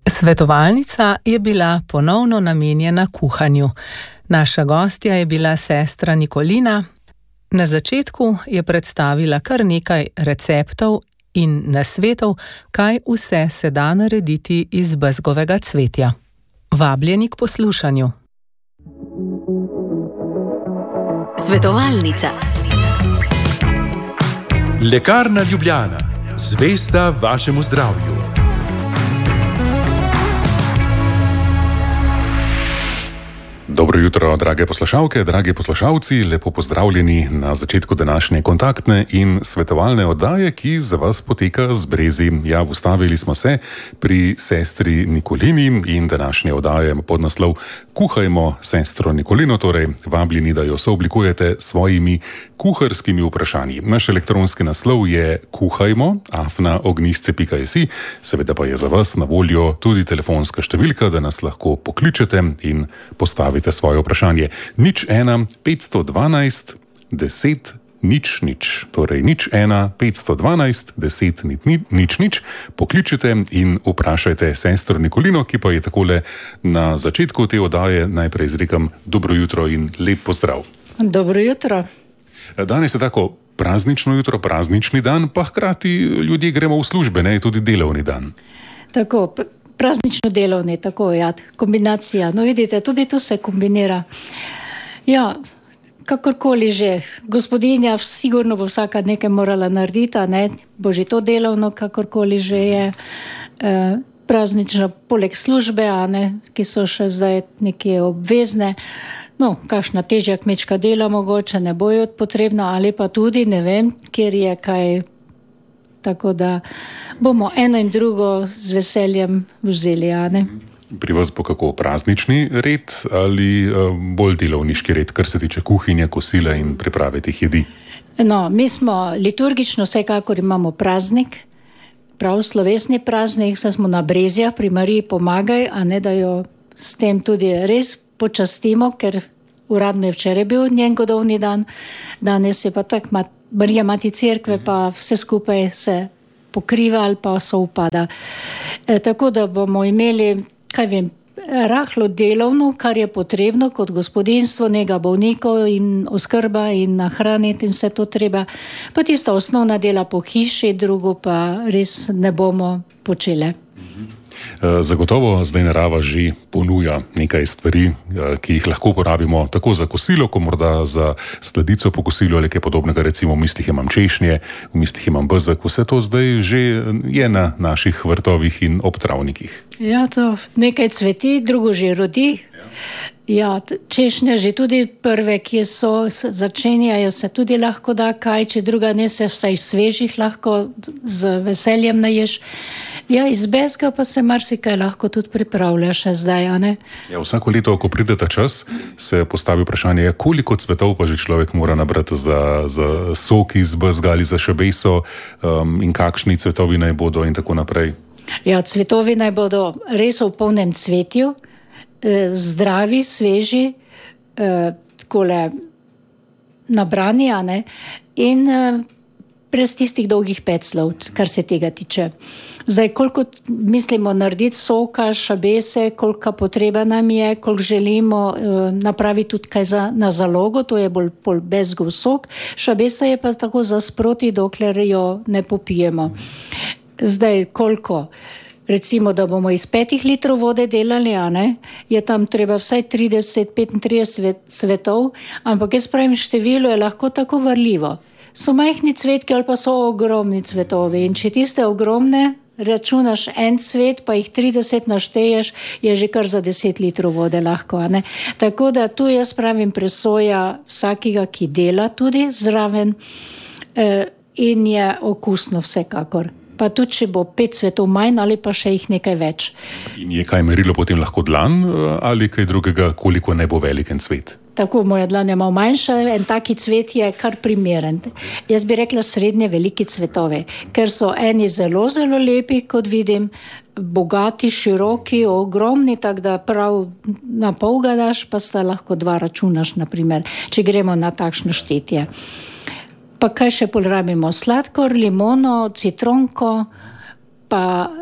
Svetovalnica je bila ponovno namenjena kuhanju. Naša gostja je bila sestra Nikolina. Na začetku je predstavila kar nekaj receptov in nasvetov, kaj vse se da narediti iz bezgovega cvetja. Vabljeni k poslušanju. Svetovalnica. Lekarna Ljubljana. Zvesta vašemu zdravju. Dobro jutro, drage poslušalke, dragi poslušalci, lepo pozdravljeni na začetku današnje kontaktne in svetovalne oddaje, ki za vas poteka z Brezi. Ja, ustavili smo se pri sestri Nikolini in današnje oddaje pod naslov Kuhajmo sestro Nikolino, torej vabljeni, da jo sooblikujete s svojimi kuharskimi vprašanji. Naš elektronski naslov je kuhajmo@ognisce.si, seveda pa je za vas na voljo tudi telefonska številka, da nas lahko pokličete in postavite svoje vprašanje. 01 512 10 00, torej 01 512 10 00, pokličite in vprašajte sestro Nikolino, ki pa je takole na začetku te oddaje najprej izrekam dobro jutro in lep pozdrav. Dobro jutro. Danes je tako praznično jutro, praznični dan, pa hkrati ljudje gremo v službe, ne, tudi delovni dan. Tako, praznično delovni, tako, ja, kombinacija. No, vidite, tudi tu se kombinira. Ja, kakorkoli že, gospodinja sigurno bo vsaka nekaj morala narediti, ne, bo že to delovno, kakorkoli že je praznično, poleg službe, ne, ki so še zdaj nekje obvezne. No, kakšna težja kmečka dela mogoče ne bojo potrebna, ali pa tudi, ne vem, kjer je kaj. Tako da bomo eno in drugo z veseljem vzeli, ne? Pri vas bo kako praznični red ali bolj delovniški red, kar se tiče kuhinje, kosila in priprave teh jedi? No, mi smo liturgično vsekakor imamo praznik, prav slovesni praznik, saj smo na Brezjah pri Mariji Pomagaj, a ne da jo s tem tudi res počastimo, ker uradno je včeraj bil njen godovni dan, danes je pa tak Marija Mati Cerkve, pa vse skupaj se pokriva ali pa se upada. Tako da bomo imeli, kaj vem, rahlo delovno, kar je potrebno kot gospodinjstvo, nega bolnikov in oskrba in nahraniti in vse to treba. Pa tista osnovna dela po hiši, drugo pa res ne bomo počele. Zagotovo zdaj narava že ponuja nekaj stvari, ki jih lahko uporabimo tako za kosilo, kot morda za sladico po kosilu ali kaj podobnega. Recimo v mislih imam češnje, v mislih imam bezeg, vse to zdaj že je na naših vrtovih in ob travnikih. Ja, to nekaj cveti, drugo že rodi. Ja, češnje že tudi prve, ki so, začenjajo se tudi lahko da kaj, če druga ne se vsaj svežih lahko z veseljem naješ. Ja, iz bezga pa se marsikaj lahko tudi pripravlja še zdaj, a ne? Ja, vsako leto, ko pride ta čas, se postavi vprašanje, koliko cvetov pa že človek mora nabrati za sok iz bezga ali za šebeso in kakšni cvetovi naj bodo in tako naprej. Ja, cvetovi naj bodo res v polnem cvetju, zdravi, sveži, takole nabrani, a ne, in brez tistih dolgih peclov, kar se tega tiče. Zdaj, koliko mislimo narediti soka, šabese, koliko potreba nam je, koliko želimo napraviti tudi kaj na zalogo, to je bolj bezgov sok, šabesa je pa tako za sproti, dokler jo ne popijemo. Zdaj, koliko? Recimo, da bomo iz 5 litrov vode delali, a ne, je tam treba vsaj 30-35 cvetov, ampak jaz pravim, število je lahko tako varljivo. So majhni cvetki ali pa so ogromni cvetovi in če tiste ogromne računaš en cvet, pa jih 30 našteješ, je že kar za 10 litrov vode lahko, a ne. Tako da tu jaz pravim presoja vsakega, ki dela tudi zraven in je okusno vsekakor. Pa tudi, če bo 5 cvetov manj ali pa še jih nekaj več. In je kaj merilo potem lahko dlan ali kaj drugega, koliko ne bo veliken cvet? Tako, moja dlan je malo manjša, en taki cvet je kar primeren. Jaz bi rekla srednje veliki cvetovi, ker so eni zelo, zelo lepi, kot vidim, bogati, široki, ogromni, tako da prav na pol ga daš, pa sta lahko 2 računaš, naprimer, če gremo na takšno štetje. Pa kaj še pol rabimo? Sladkor, limono, citronko, pa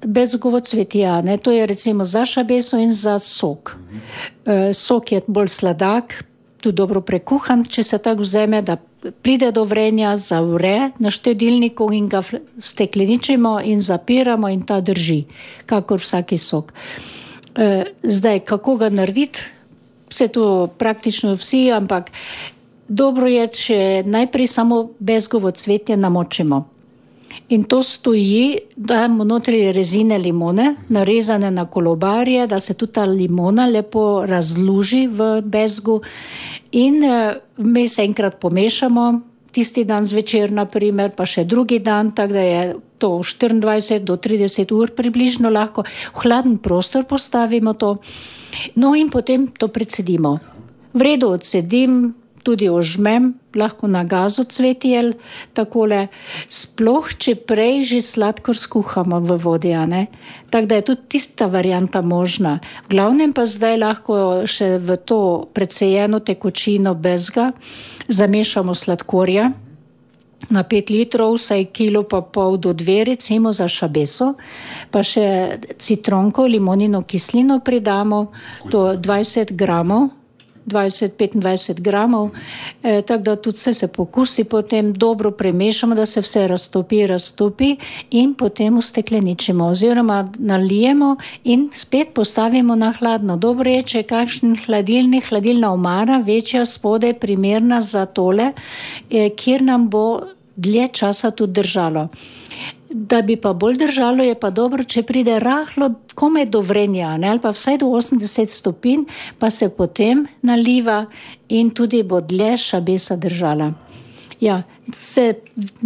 bezgovo cvetje, ne? To je recimo za šabeso in za sok. Sok je bolj sladak, tudi dobro prekuhan, če se tako vzeme, da pride do vrenja, zavre na štedilniku in ga stekleničimo in zapiramo in ta drži, kakor vsaki sok. Zdaj, kako ga narediti? Vse to praktično vsi, ampak dobro je, če najprej samo bezgovo cvetje namočimo. In to stoji, dajemo notri rezine limone, narezane na kolobarje, da se tudi ta limona lepo razluži v bezgu in vmes enkrat pomešamo, tisti dan zvečer naprimer, pa še drugi dan, tako da je to 24 do 30 ur približno lahko. V hladen prostor postavimo to, no in potem to precedimo. V redu odcedim, tudi ožmem, lahko na gazu cvetjel, takole, sploh če prej že sladkor skuhamo v vodi, ne? Tako da je tudi tista varianta možna. V glavnem pa zdaj lahko še v to precejeno tekočino bezga zamešamo sladkorja na 5 litrov, vsaj 1,5 kg do 2 recimo za šabeso, pa še citronko, limonino kislino pridamo, to 20 gramov, 20-25 gramov, tako da tudi se pokusi, potem dobro premešamo, da se vse raztopi in potem ustekleničimo oziroma nalijemo in spet postavimo na hladno. Dobro je, če je kakšen hladilna omara, večja spodaj, primerna za tole, kjer nam bo dlje časa tudi držalo. Da bi pa bolj držalo, je pa dobro, če pride rahlo komaj do vrenja, ne, ali pa vsaj do 80 stopinj, pa se potem naliva in tudi bo dlje šabesa držala. Ja, se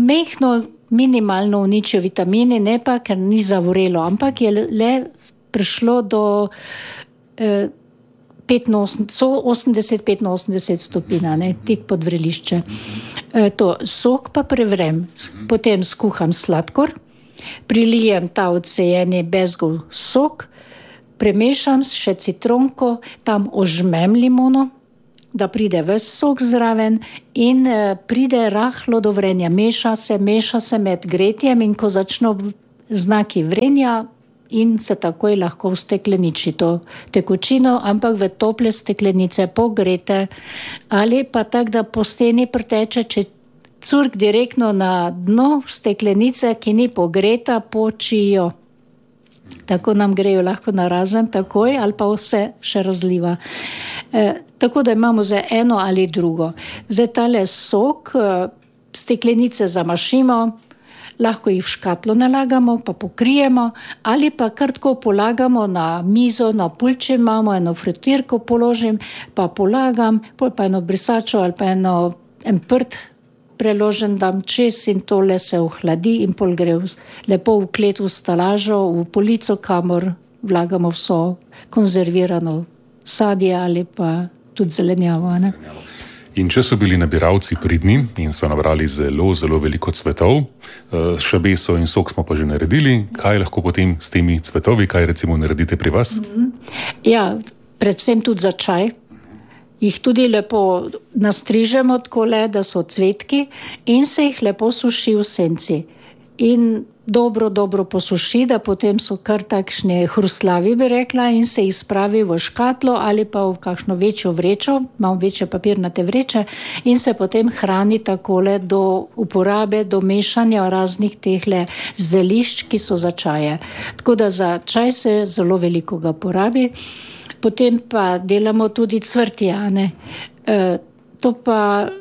minimalno uničijo vitamini, ne pa, ker ni zavorelo, ampak je le prišlo do 80-85 stopinj, ne, tik pod vrelišče. To sok pa prevrem, potem skuham sladkor, prilijem ta odsejeni bezgov sok, premešam še citronko, tam ožmem limono, da pride ves sok zraven in pride rahlo do vrenja. Meša se med gretjem in ko začno znaki vrenja, in se takoj lahko ustekleniči to tekočino, ampak v tople steklenice pogrete ali pa tak, da po steni preteče, če curk direktno na dno steklenice, ki ni pogreta, počijo. Tako nam grejo lahko narazen takoj ali pa vse še razliva. Tako da imamo za eno ali drugo. Za tale sok steklenice zamašimo, lahko jih v škatlo nalagamo, pa pokrijemo, ali pa kar tako polagamo na mizo, na pulče imamo, eno fritirko položim, pa polagam, pol pa eno brisačo ali pa en prt preložen dam čez in tole se ohladi in pol gre lepo v klet, v stalažo, v polico, kamor vlagamo vso konzervirano sadje ali pa tudi zelenjavo, ne? In če so bili nabiralci pridni in so nabrali zelo, zelo veliko cvetov, šabeso in sok smo pa že naredili, kaj lahko potem s temi cvetovi, kaj recimo naredite pri vas? Ja, predvsem tudi za čaj. Jih tudi lepo nastrižemo takole, da so cvetki in se jih lepo suši v senci. In dobro posuši, da potem so kar takšne hruslavi, bi rekla, in se jih spravi v škatlo ali pa v kakšno večjo vrečo, malo večje papirnate vreče in se potem hrani takole do uporabe, do mešanja raznih tehle zelišč, ki so za čaje. Tako da za čaj se zelo veliko ga porabi. Potem pa delamo tudi cvrtje, ne. To pa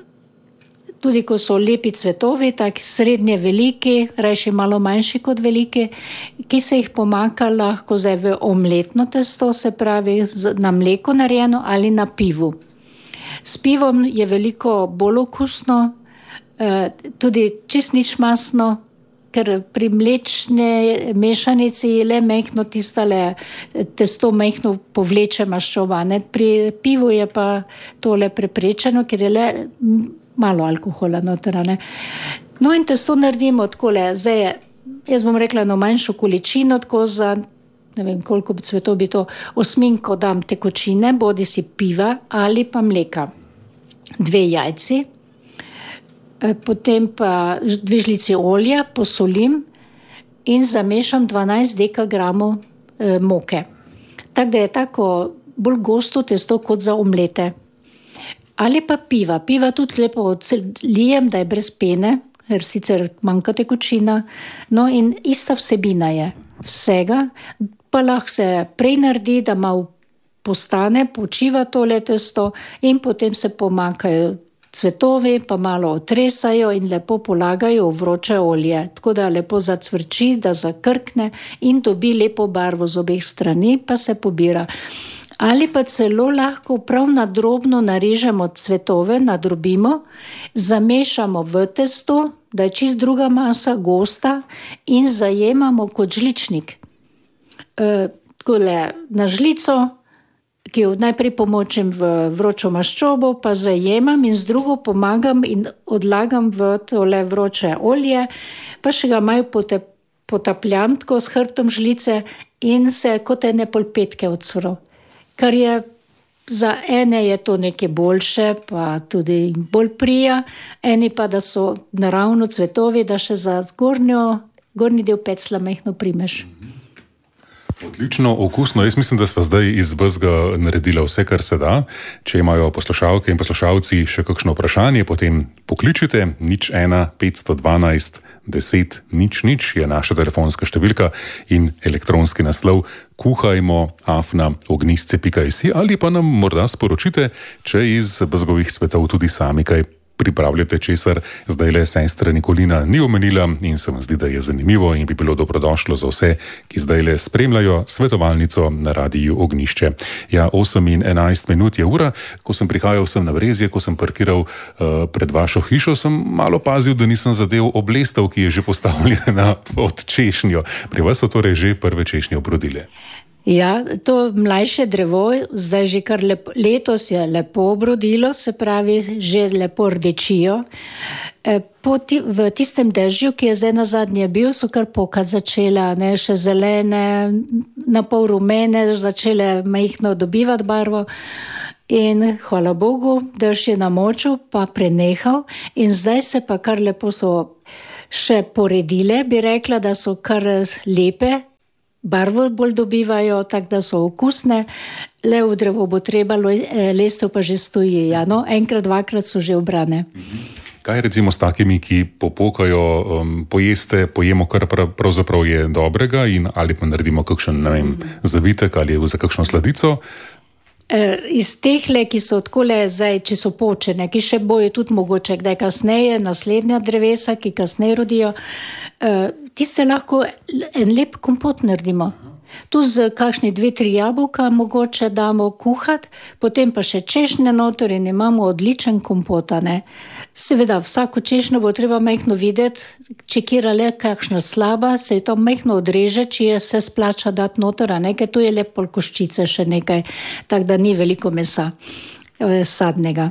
tudi ko so lepi cvetovi, tak srednje veliki, rajši malo manjši kot veliki, ki se jih pomaka lahko zdaj v omletno testo, se pravi na mleko narejeno ali na pivu. S pivom je veliko bolj okusno, tudi čist nič masno, ker pri mlečni mešanici je le mehko tistale testo mehko povleče maščoba, ne? Pri pivu je pa tole preprečeno, ker je le malo alkohola noter, ne. No in testo naredimo takole, zdaj jaz bom rekla eno manjšo količino, tako za, ne vem koliko cvetov bi to, 8 dam tekočine, bodisi piva ali pa mleka. 2 jajci, potem pa 2 žlici olja, posolim, in zamešam 12 dekagramov moke. Tako da je tako bolj gosto testo kot za omlete. Ali pa piva. Piva tudi lepo lijem, da je brez pene, ker sicer manjka tekočina. No in ista vsebina je vsega, pa lahko se prej naredi, da malo postane, počiva tole testo in potem se pomakajo cvetovi, pa malo otresajo in lepo polagajo v vroče olje. Tako da lepo zacvrči, da zakrkne in dobi lepo barvo z obeh strani, pa se pobira. Ali pa celo lahko prav na drobno narežemo cvetove, nadrobimo, zamešamo v testo, da je čist druga masa, gosta in zajemamo kot žličnik. Takole na žlico, ki jo najprej pomočim v vročo maščobo, pa zajemam in z drugo pomagam in odlagam v tole vroče olje, pa še ga malo potapljam tako s hrbtom žlice in se kot ene polpetke odsuro. Kar je za ene je to nekaj boljše, pa tudi bolj prija, eni pa, da so naravno cvetovi, da še za gornji del pecla mehno primeš. Odlično, okusno. Jaz mislim, da sva zdaj iz bezga naredila vse, kar se da. Če imajo poslušalke in poslušalci še kakšno vprašanje, potem pokličite 01 512 10 00 je naša telefonska številka in elektronski naslov kuhajmo@ognisce.si ali pa nam morda sporočite, če iz bezgovih cvetov tudi sami kaj pripravljate, česar zdajle sestra Nikolina ni omenila in se vam zdi, da je zanimivo in bi bilo dobrodošlo za vse, ki zdajle spremljajo svetovalnico na Radiu Ognjišče. Ja, 8:11 je ura. Ko sem prihajal sem na Brezje, ko sem parkiral pred vašo hišo, sem malo pazil, da nisem zadev oblestev, ki je že postavljena pod češnjo. Pri vas so torej že prve češnje obrodile. Ja, to mlajše drevo, zdaj že kar letos je lepo obrodilo, se pravi, že lepo rdečijo. V tistem dežju, ki je zdaj nazadnje bil, so kar pokati začela, ne, še zelene, na pol rumene, začele majhno dobivati barvo. In hvala Bogu, dež je namočil, pa prenehal in zdaj se pa kar lepo so še poredile, bi rekla, da so kar lepe, barvo bolj dobivajo, tako da so okusne. Le v drevo bo treba, lestev pa že stoji. Ja, no, enkrat, dvakrat so že obrane. Kaj recimo s takimi, ki popukajo, pojemo kar pravzaprav je dobrega in ali pa naredimo kakšen, ne vem, zavitek ali za kakšno sladico? Iz tehle, ki so takole zdaj, če so počene, ki še bojo tudi mogoče kdaj kasneje, naslednja drevesa, ki kasneje rodijo, tiste lahko en lep kompot naredimo. Tu z kakšni 2-3 jabolka mogoče damo kuhati, potem pa še češnje noter in imamo odličen kompot, ne. Seveda, vsako češnjo bo treba majhno videti, če kjera le kakšna slaba, se je to majhno odreže, če je se splača dati noter, ne, ker tu je le pol koščice še nekaj, tako da ni veliko mesa sadnega.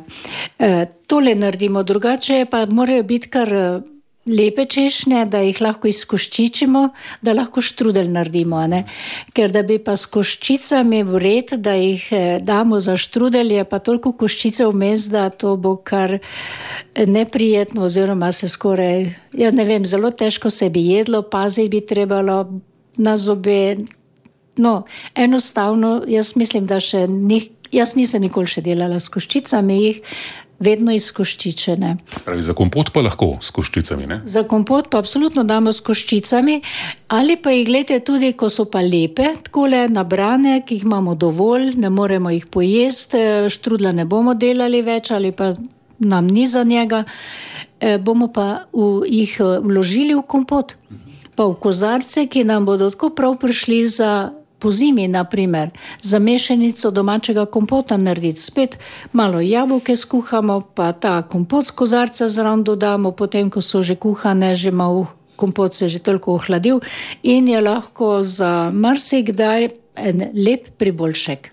Tole naredimo, drugače pa morajo biti kar lepe češnje, da jih lahko izkoščičimo, da lahko štrudelj naredimo, ne? Ker da bi pa s koščicami vred, da jih damo za štrudelj, je pa toliko koščice vmes, da to bo kar neprijetno, oziroma se skoraj, ja ne vem, zelo težko se bi jedlo, paziti bi trebalo na zobe. No, enostavno, jaz mislim, da še jaz nisem nikoli še delala s koščicami, jih vedno izkoščičene. Pravi, za kompot pa lahko s koščicami, ne? Za kompot pa absolutno damo s koščicami, ali pa jih gledajte tudi, ko so pa lepe, takole nabrane, ki jih imamo dovolj, ne moremo jih pojesti, štrudla ne bomo delali več, ali pa nam ni za njega, bomo pa jih vložili v kompot, pa v kozarce, ki nam bodo tako prav prišli za po zimi, naprimer, za mešanico domačega kompota narediti. Spet malo jabolke skuhamo, pa ta kompot z kozarca zraven dodamo, potem, ko so že kuhane, že malo kompot se že toliko ohladil in je lahko za marsikdaj en lep priboljšek.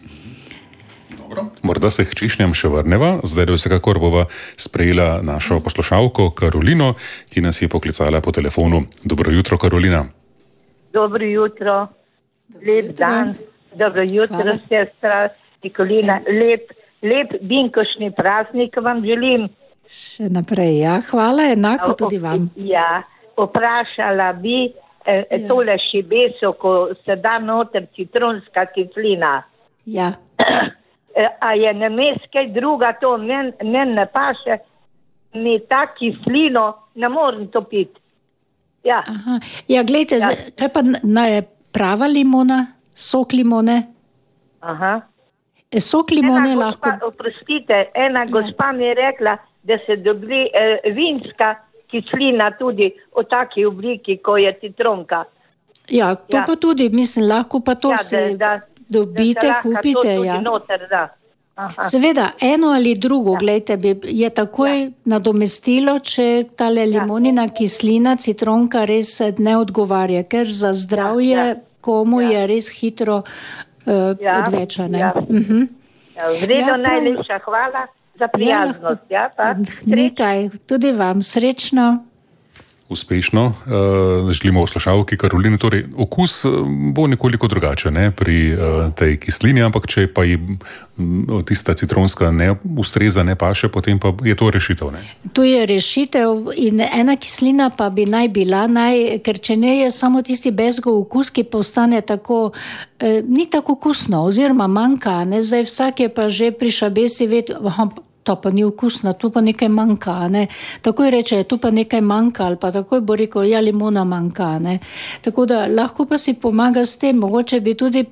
Dobro. Morda se k češnjam še vrneva. Zdaj vsekakor bova sprejela našo poslušalko Karolino, ki nas je poklicala po telefonu. Dobro jutro, Karolina. Dobro jutro. Lep dan, dobro jutro, sestra Nikolina, lep binkošni praznik vam želim. Še naprej, ja, hvala, enako tudi vam. Ja, vprašala bi, tole šibeso, ko se da noter citronska kislina. Ja. A je names kaj druga to, men ne paše, mi ta kislino ne morem to piti. Ja. Aha. Ja, gledajte, kaj pa prava limona, sok limone? Aha. Sok limone lahko... Oprostite, ena gospa mi je rekla, da se dobi vinska kislina tudi v taki obliki, ko je citronka. Ja, to pa tudi, mislim, lahko pa to dobite, kupite. Ja. Noter, Seveda, eno ali drugo, gledajte, je takoj nadomestilo, če tale limonina kislina, citronka res ne odgovarja, ker za zdravje komu je res hitro odvečane. Vredo, najlepša hvala za prijaznost. Nekaj, tudi vam srečno. Uspešno. Želimo slušalki Karolini. Torej, okus bo nekoliko drugačen pri tej kislini, ampak če pa ji tista citronska ne ustreza, ne paše, potem pa je to rešitev. Ne? To je rešitev in ena kislina pa bi naj bila, ker če ne je samo tisti bezgov okus, ki postane tako, ni tako okusno oziroma manjka. Zdaj vsak je pa že pri šabesi ved, to pa ni okusno, tu pa nekaj manjka. Takoj reče, tu pa nekaj manjka, ali pa takoj bo rekel, limona manjka. Tako da lahko pa si pomaga s tem, mogoče bi tudi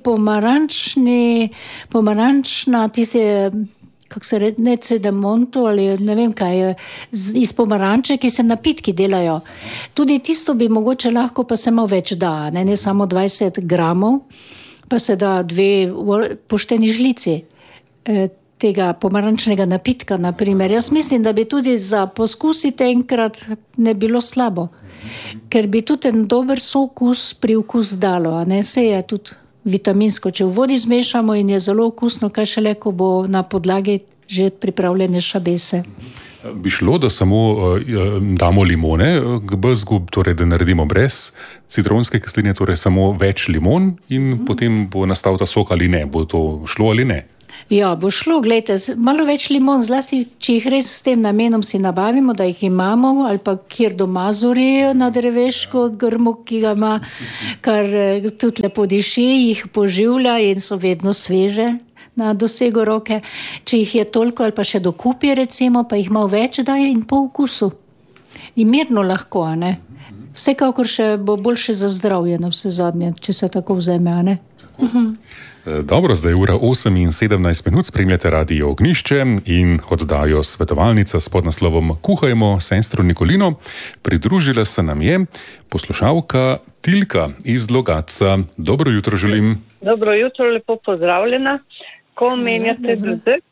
pomarančna, tiste, kako se reče, ne cedemonto ali ne vem kaj, iz pomaranče, ki se napitki delajo. Tudi tisto bi mogoče lahko pa samo več da, ne samo 20 gramov, pa se da 2 pošteni žlici tega pomarančnega napitka, naprimer. Jaz mislim, da bi tudi za poskusiti enkrat ne bilo slabo, ker bi tudi en dober sokus pri okus dalo, se je tudi vitaminsko. Če v vodi zmešamo in je zelo okusno, kaj šele, ko bo na podlagi že pripravljene šabese. Bi šlo, da samo damo limone k bezgu, torej da naredimo brez citronske kisline, torej samo več limon in potem bo nastal ta sok ali ne, bo to šlo ali ne? Ja, bo šlo, gledajte, malo več limon, zlasti, če jih res s tem namenom si nabavimo, da jih imamo, ali pa kjer doma zorijo na dreveško grmo, ki ga ima, kar tudi lepo diši, jih poživlja in so vedno sveže na dosegu roke. Če jih je toliko ali pa še dokupi, recimo, pa jih malo več daje in po okusu. In mirno lahko, ne? Vsekakor še bo boljše za zdravje na vse zadnje, če se tako vzeme, ne? Dobro, zdaj je ura 8:17, spremljate Radio Ognjišče in oddajo Svetovalnica s podnaslovom Kuhajmo sestro Nikolino. Pridružila se nam je poslušalka Tilka iz Logatca. Dobro jutro želim. Dobro jutro, lepo pozdravljena. Ko menjate bezeg,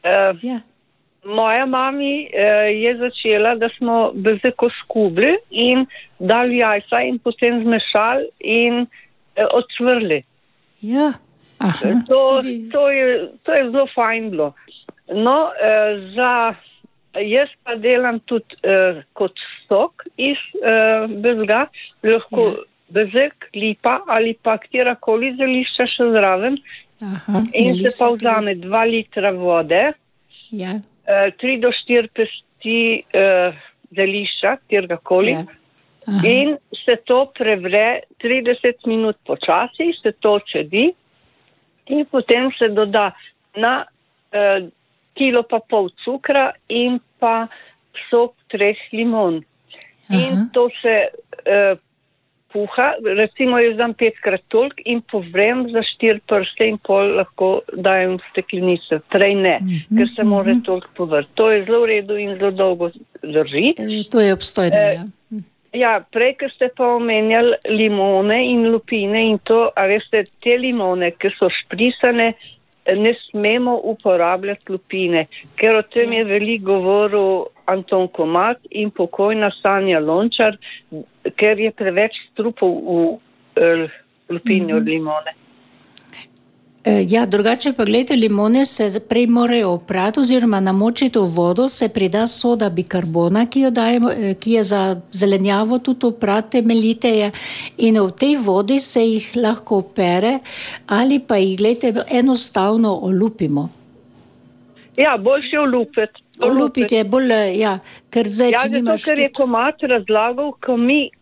moja mami je začela, da smo bezeg oskubli in dali jajca in potem zmešali in odčvrli. Ja. Aha, to je zelo fajn bilo. No, jaz pa delam tudi kot sok iz bezga, lahko bezeg, lipa ali pa katerakoli zelišča še zraven. Aha, in se pa vzame 2 litra vode, 3 do 4 pesti zelišča, katerakoli. In se to prevre 30 minut počasi, se to čedi. In potem se doda na 1,5 kilo cukra in pa sok 3 limon. In to se puha, recimo jaz dam 5-krat toliko in povrem za 4 prste in pol lahko dajem v steklenico. Prej ne, ker se mora toliko povrti. To je zelo v redu in zelo dolgo drži. To je obstojno, ja. Ja, prej, ker ste pa omenjali limone in lupine in to, a veste, te limone, ki so šprisane, ne smemo uporabljati lupine, ker o tem je veliko govoril Anton Komat in pokojna Sanja Lončar, ker je preveč strupov v lupini od limone. Ja, drugače pa gledajte, limone se prej morajo oprati oziroma namočiti v vodo, se prida soda bikarbona, ki jo dajemo, ki je za zelenjavo tudi oprate, temeljiteje, in v tej vodi se jih lahko opere ali pa jih, gledajte, enostavno olupimo. Ja, boljše olupiti. Olupiti je bolj, ja, ker zdaj, če nimaš... Zato, ker je Komat razlagal, ko mi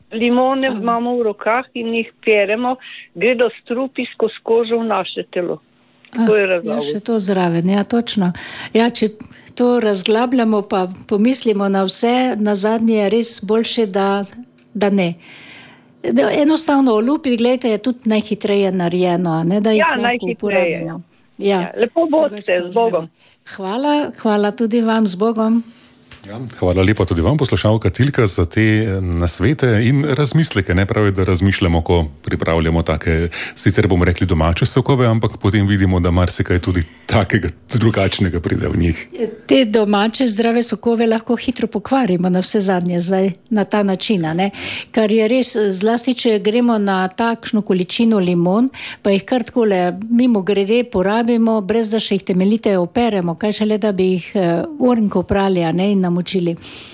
limone imamo v rokah in jih peremo, gredo strupi skozi kožo v naše telo. To je razlog. Še to zraven, točno. Če to razglabljamo, pa pomislimo na vse, na zadnje je res boljše, da ne. Enostavno olupiti, gledajte, je tudi najhitreje narejeno, ne, da jih lahko uporabimo. Lepo bodite, z Bogom. Hvala tudi vam, z Bogom. Hvala lepa tudi vam, poslušalka Tilka, za te nasvete in razmisleke. Ne pravi, da razmišljamo, ko pripravljamo take, sicer bomo rekli domače sokove, ampak potem vidimo, da marsikaj tudi takega drugačnega pride v njih. Te domače zdrave sokove lahko hitro pokvarimo na vse zadnje zdaj na ta način, ne? Kar je res, zlasti, če gremo na takšno količino limon, pa jih kar takole mimo grede porabimo, brez da še jih temeljite operemo, kaj šele, da bi jih ornko prali, ne, in namočili.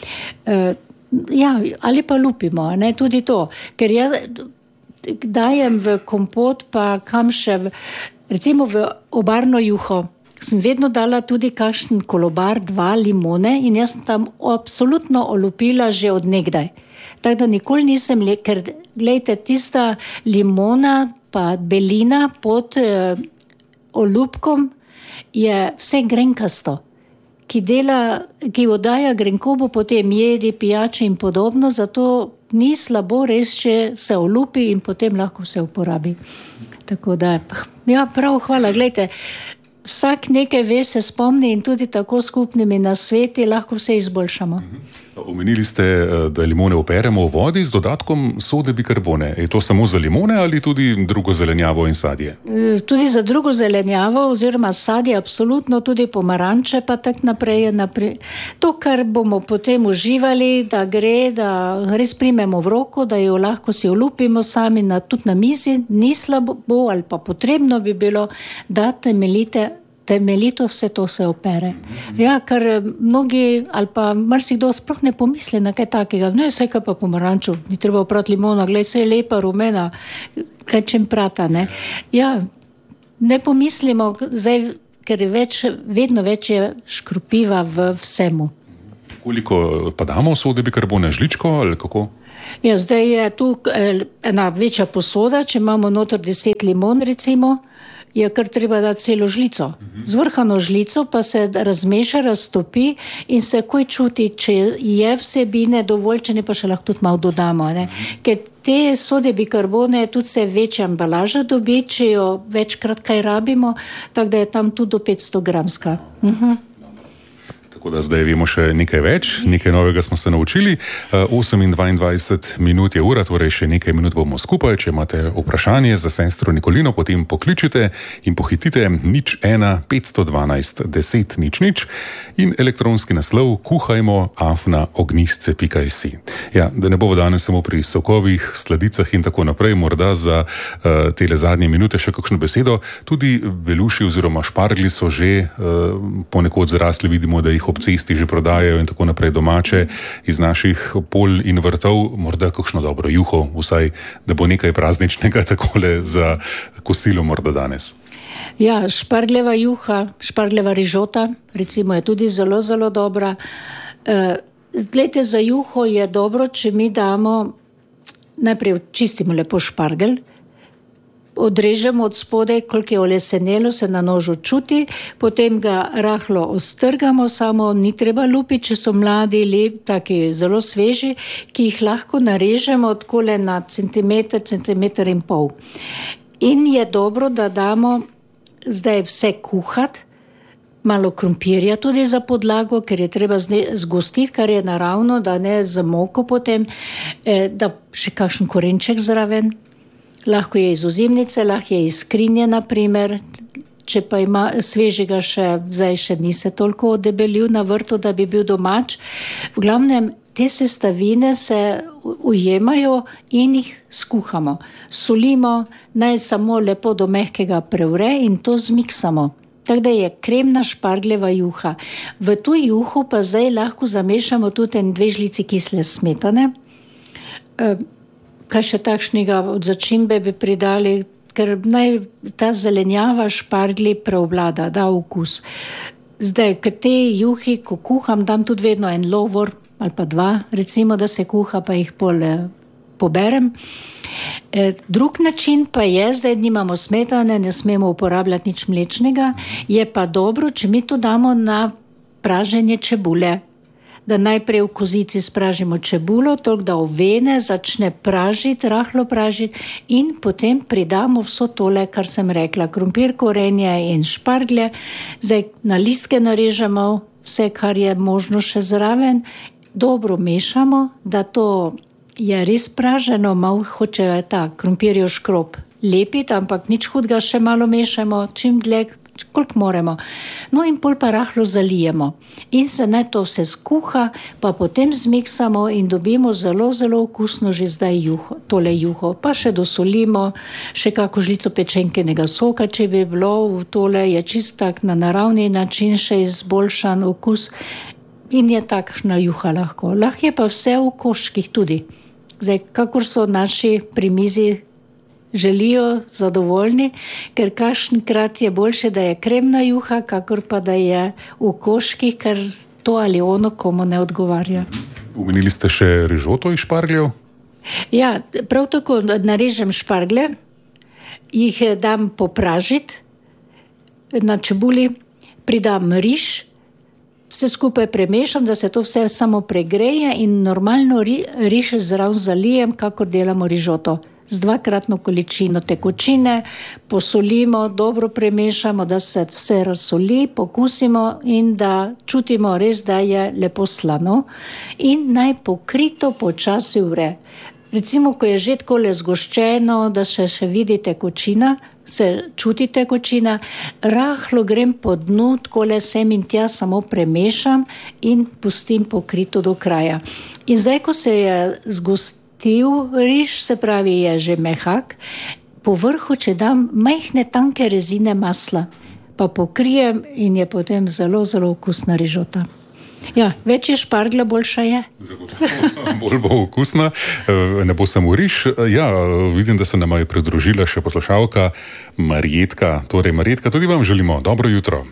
Ali pa lupimo, ne, tudi to, ker dajem v kompot, pa kam še, recimo v obarno juho, sem vedno dala tudi kakšen kolobar, 2 limone in jaz sem tam absolutno olupila že od nekdaj. Tako da nikoli nisem, ker gledajte, tista limona pa belina pod olupkom je vse grenkasto, ki oddaja grenkobo potem jedi, pijače in podobno, zato ni slabo res, če se olupi in potem lahko se uporabi. Tako da, prav, hvala, gledajte, vsak nekaj ve, se spomni in tudi tako skupnimi nasveti lahko vse izboljšamo. Omenili ste, da limone operemo v vodi z dodatkom sode bikarbone. Je to samo za limone ali tudi drugo zelenjavo in sadje? Tudi za drugo zelenjavo oziroma sadje, absolutno, tudi pomaranče pa tak naprej. To, kar bomo potem uživali, da gre, da res primemo v roko, da jo lahko si olupimo sami tudi na mizi, ni slabo ali pa potrebno bi bilo, da temeljito vse to se opere. Ker mnogi ali pa marsikdo sploh ne pomisli na kaj takega. Ne, vse kaj pa pomaranču, ni treba oprati limona, glej, se je lepa, rumena, kaj čem prata, ne. Ne pomislimo, zdaj, ker vedno več je škropiva v vsemu. Koliko pa damo sode bikarbone, žličko ali kako? Zdaj je tu ena večja posoda, če imamo noter 10 limon, recimo, je kar treba dati celo žlico. Zvrhano žlico pa se razmeša, raztopi in se takoj čuti, če je vsebine dovolj, če ne pa še lahko tudi malo dodamo. Ne? Ker te sode bikarbone tudi se večja embalaža dobi, če jo večkrat kaj rabimo, tako da je tam tudi do 500 gramska. Tako da zdaj vemo še nekaj več, nekaj novega smo se naučili. 8:22 minut je ura, torej še nekaj minut bomo skupaj. Če imate vprašanje za sestro Nikolino, potem pokličite in pohitite 01 512 10 00 in elektronski naslov kuhajmo@ognistce.si. Da ne bo danes samo pri sokovih, sladicah in tako naprej, morda za tele zadnje minute še kakšno besedo. Tudi beluši oziroma špargli so že ponekod zrasli, vidimo, da jih ob cesti že prodajajo in tako naprej, domače iz naših polj in vrtov, morda kakšno dobro juho, vsaj, da bo nekaj prazničnega takole za kosilo morda danes. Špargljeva juha, špargljeva rižota, recimo, je tudi zelo, zelo dobra. Glejte, za juho je dobro, če mi damo, najprej čistimo lepo špargelj, odrežemo od spodaj, koliko je olesenelo, se na nožu čuti, potem ga rahlo ostrgamo, samo ni treba lupiti, če so mladi, taki zelo sveži, ki jih lahko narežemo odkole na centimeter in pol. In je dobro, da damo zdaj vse kuhati, malo krompirja tudi za podlago, ker je treba zgostiti, kar je naravno, da ne za moko potem, da še kakšen korenček zraven. Lahko je iz ozimnice, lahko je iz skrinje, naprimer, če pa ima svežega zdaj še ni se toliko odebelil na vrtu, da bi bil domač. V glavnem, te sestavine se ujemajo in jih skuhamo. Solimo, naj samo lepo do mehkega prevre in to zmiksamo. Tako da je kremna špargljeva juha. V to juho pa zdaj lahko zamešamo tudi 2 žlici kisle smetane. Kaj še takšnega od začimbe bi pridali, ker naj ta zelenjava špargli preovlada, da okus. Zdaj, k te juhi, ko kuham, dam tudi vedno en lovor ali pa 2, recimo, da se kuha, pa jih pol poberem. Drug način pa je, zdaj nimamo smetane, ne smemo uporabljati nič mlečnega, je pa dobro, če mi to damo na praženje čebule. Da najprej v kozici spražimo čebulo, toliko da ovene, začne pražiti, rahlo pražiti in potem pridamo vso tole, kar sem rekla, krompir, korenje in šparglje. Zdaj na listke narežemo vse, kar je možno še zraven, dobro mešamo, da to je res praženo, malo hoče ta krompirjev škrob lepiti, ampak nič hudega, še malo mešamo, čim dlje, koliko moramo. No in pol pa rahlo zalijemo. In se naj to vse skuha, pa potem zmiksamo in dobimo zelo, zelo okusno že zdaj tole juho. Pa še dosolimo, še kako žlico pečenkenega soka, če bi bilo, tole je čist tak na naravni način še izboljšan okus in je takšna juha lahko. Lahko je pa vse v koških tudi. Zdaj, kakor so naši pri mizi želijo zadovoljni, ker kakšenkrat je boljše, da je kremna juha, kakor pa da je v koških, ker to ali ono komu ne odgovarja. Omenili ste še rižoto iz špargljev? Ja, prav tako narežem šparglje, jih dam popražiti na čebuli, pridam riž, vse skupaj premešam, da se to vse samo pregreje in normalno riž zraven zalijem, kakor delamo rižoto. Z 2-kratno količino tekočine posolimo, dobro premešamo, da se vse razsoli, pokusimo in da čutimo res, da je lepo slano in naj pokrito počasi vre. Recimo, ko je že takole zgoščeno, da se še vidi tekočina, se čuti tekočina, rahlo grem po dnu, takole sem in tja samo premešam in pustim pokrito do kraja. In zdaj, ko se je riž, se pravi, je že mehak, po vrhu, če dam majhne tanke rezine masla, pa pokrijem in je potem zelo, zelo okusna rižota. Ja, več je špargla, boljša je. Zagotovo, bolj bo okusna, ne bo samo riž. Ja, vidim, da se nama je pridružila še poslušalka Marjetka. Torej, Marjetka, tudi vam želimo dobro jutro.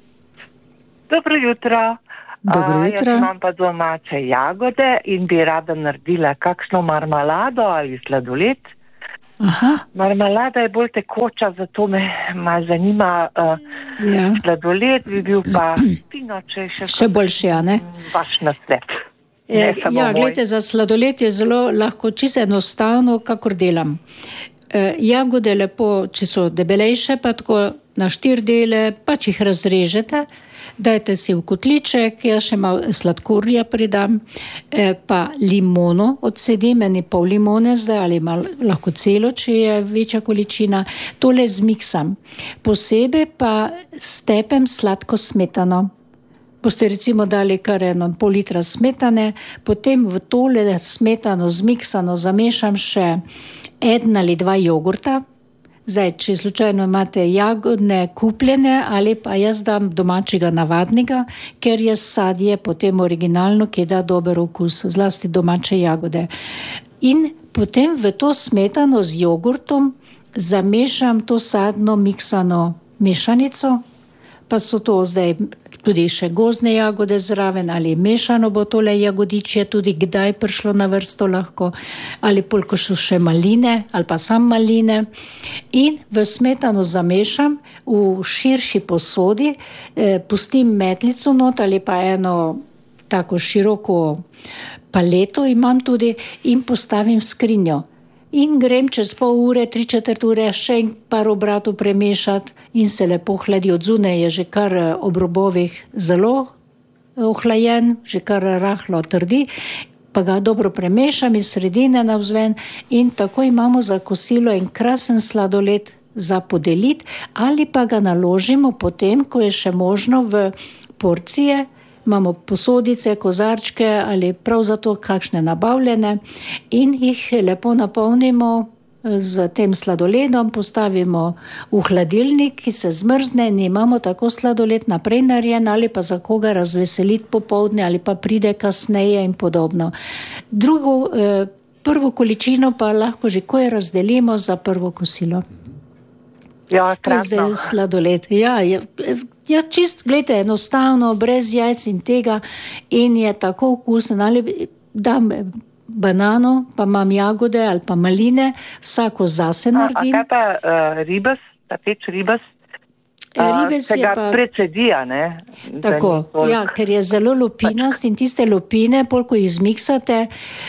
Dobro jutro. Dobro jutro. Jaz imam pa domače jagode in bi rada naredila kakšno marmelado ali sladoled. Aha. Marmelada je bolj tekoča, zato me zanima. Sladoled bi bil pa fino, če še boljši, ja, ne? Vaš nasvet. Ja, gledajte, za sladoled je zelo lahko čisto enostavno, kakor delam. Jagode lepo, če so debelejše, pa tako na 4 dele, pa če jih razrežete, dajte si v kotliček, jaz še malo sladkorja pridam, pa limono odsedim, eni pol limone zdaj, ali malo lahko celo, če je večja količina, tole zmiksam. Posebej pa stepem sladko smetano. Boste recimo dali kar 1,5 litra smetane, potem v tole smetano zmiksano zamešam še 1 ali 2 jogurta. Zdaj, če slučajno imate jagodne kupljene ali pa jaz dam domačega navadnega, ker je sadje potem originalno, ki da dober okus, zlasti domače jagode. In potem v to smetano z jogurtom zamešam to sadno miksano mešanico, pa so to zdaj tudi še gozdne jagode zraven ali mešano bo tole jagodičje tudi kdaj prišlo na vrsto lahko, ali polko so še maline ali pa sam maline in v smetano zamešam v širši posodi, pustim metlico not ali pa eno tako široko paleto imam tudi in postavim v skrinjo. In grem čez pol ure, 3/4 ure še par obratov premešati in se lepo hladi. Od zunaj je že kar ob robovih zelo ohlajen, že kar rahlo trdi, pa ga dobro premešam iz sredine navzven in tako imamo za kosilo en krasen sladoled za podeliti ali pa ga naložimo potem, ko je še možno v porcije. Imamo posodice, kozarčke ali prav zato kakšne nabavljene in jih lepo napolnimo z tem sladoledom, postavimo v hladilnik, ki se zmrzne in imamo tako sladoled naprej narejen ali pa za koga razveseliti popoldne ali pa pride kasneje in podobno. Prvo količino pa lahko že ko je razdelimo za prvo kosilo. Ja, krasno. Sladoled. Ja, čist, gledajte, enostavno, brez jajc in tega in je tako okusen. Ali dam banano, pa imam jagode ali pa maline, vsako zase naredim. A kaj pa ribas, ta peč ribas? Ribes se ga precedija, ne? Tako, ja, ker je zelo lupinast in tiste lupine, ko jih zmiksate,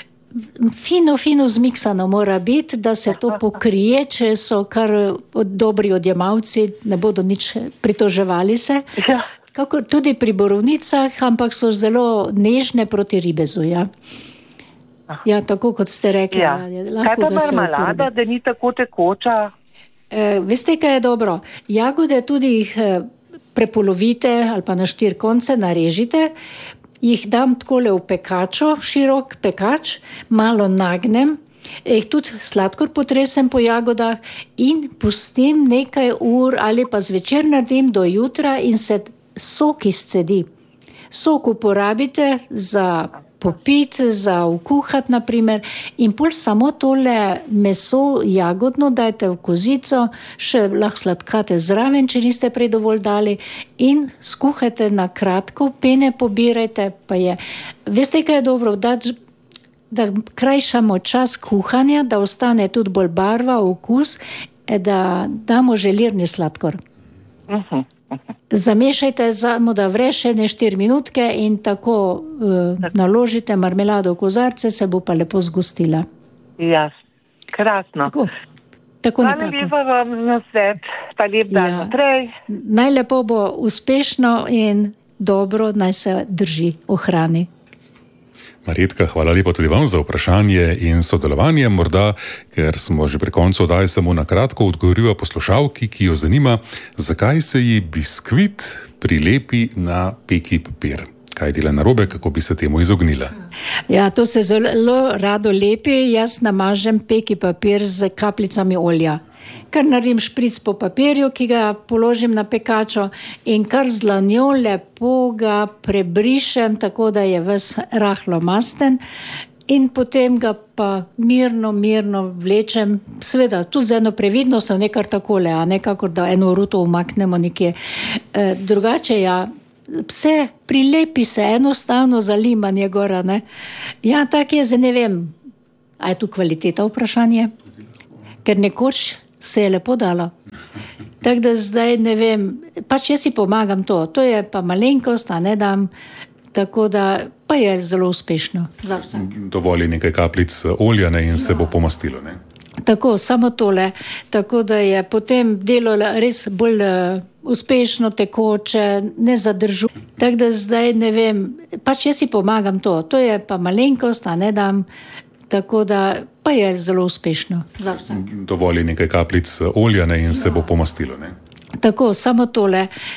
fino zmiksano mora biti, da se to pokrije, če so kar dobri odjemalci, ne bodo nič pritoževali se. Ja. Kako tudi pri borovnicah, ampak so zelo nežne proti ribezu, ja. Ja, tako kot ste rekli. Ja. Kaj pa marmelada, da ni tako tekoča? Veste, kaj je dobro? Jagode tudi jih prepolovite ali pa na 4 konce narežite, jih dam takole v pekačo, širok pekač, malo nagnem, jih tudi sladkor potresem po jagodah in pustim nekaj ur ali pa zvečer naredim do jutra in se sok izcedi. Sok uporabite za popit, za vkuhat naprimer in pol samo tole meso jagodno dajte v kozico, še lahko sladkate zraven, če niste prej dovolj dali in skuhajte na kratko, pene pobirajte, pa je. Veste, kaj je dobro? Da krajšamo čas kuhanja, da ostane tudi bolj barva, okus, da damo želirni sladkor. Zamešajte, da vre še 4 minutke in tako naložite marmelado v kozarce, se bo pa lepo zgostila. Ja, krasno. Tako nekako. Hvala lepa vam na svet, pa lep dan naprej. Najlepo bo uspešno in dobro naj se drži, ohrani. Marjetka, hvala lepa tudi vam za vprašanje in sodelovanje. Morda, ker smo že pri koncu oddaje, samo na kratko odgovoriva poslušalki, ki jo zanima, zakaj se ji biskvit prilepi na peki papir. Kaj dela narobe, kako bi se temu izognila? Ja, to se zelo rado lepi. Jaz namažem peki papir z kapljicami olja. Kar naredim špric po papirju, ki ga položim na pekačo in kar z dlanjo lepo ga prebrišem, tako da je ves rahlo masten in potem ga pa mirno vlečem, seveda tudi z eno previdnostjo, ne kar takole, a ne kakor da eno ruto umaknemo nekje. Drugače vse prilepi se enostavno za limanje gora, ne. Ja, tak je, ne vem, a je tu kvaliteta vprašanje? Ker nekoč se je lepo dalo. Tako da zdaj ne vem, pač jaz si pomagam to je pa malenkost, a ne dam, tako da pa je zelo uspešno za vsak. Dovolj nekaj kapljic olja, ne, in se bo pomastilo, ne? Tako, samo tole, tako da je potem delo res bolj uspešno, tekoče, ne zadržu. Tako da zdaj ne vem, pač jaz si pomagam to je pa malenkost, a ne dam, tako da pa je zelo uspešno za vsak. Dovolj nekaj kapljic olja, ne, in se bo pomastilo, ne? Tako, samo tole,